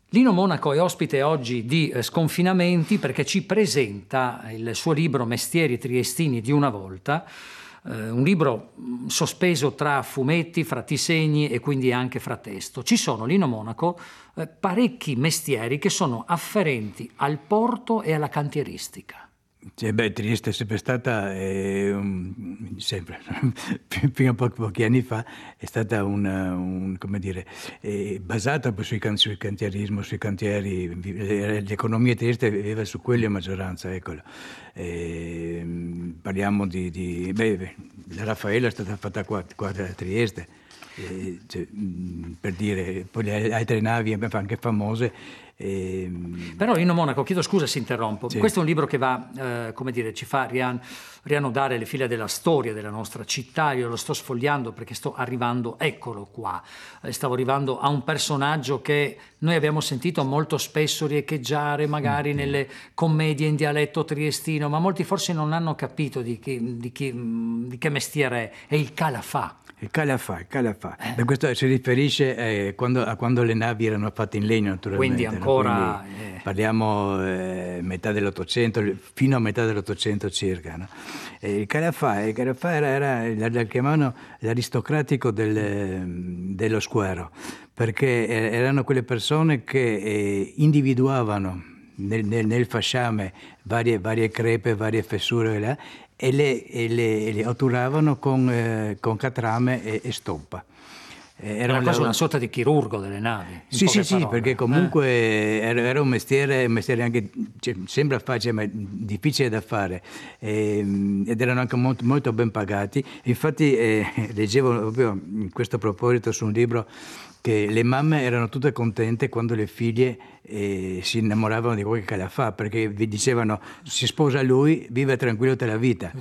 Lino Monaco è ospite oggi di Sconfinamenti perché ci presenta il suo libro Mestieri triestini di una volta, un libro sospeso tra fumetti, fra disegni e quindi anche fra testo. Ci sono, Lino Monaco, parecchi mestieri che sono afferenti al porto e alla cantieristica. Trieste è sempre stata, sempre, fino a pochi anni fa, è stata come dire, basata sui cantierismo, sui cantieri, l'economia di Trieste viveva su quelli a maggioranza, eccolo. Parliamo la Raffaella è stata fatta qua a Trieste, per dire, poi le altre navi anche famose. Però Lino Monaco, chiedo scusa se interrompo, Sì. questo è un libro che va, come dire, ci fa riannodare le fila della storia della nostra città. Io lo sto sfogliando perché sto arrivando, eccolo qua, stavo arrivando a un personaggio che noi abbiamo sentito molto spesso riecheggiare magari nelle commedie in dialetto triestino, ma molti forse non hanno capito di che mestiere è il calafà. Il calafà. Da questo si riferisce a quando le navi erano fatte in legno, naturalmente. Quindi ancora... Quindi parliamo metà dell'Ottocento, fino a metà dell'Ottocento circa. No? Il calafà la chiamavano l'aristocratico dello squero, perché erano quelle persone che individuavano nel fasciame varie crepe, varie fessure là, e le otturavano con catrame e stoppa. Era quasi una sorta di chirurgo delle navi. Sì, perché comunque era un mestiere anche, sembra facile ma difficile da fare, ed erano anche molto, molto ben pagati. Infatti leggevo proprio in questo proposito su un libro che le mamme erano tutte contente quando le figlie si innamoravano di qualche calafà, perché vi dicevano: si sposa lui, vive tranquillo tutta la vita.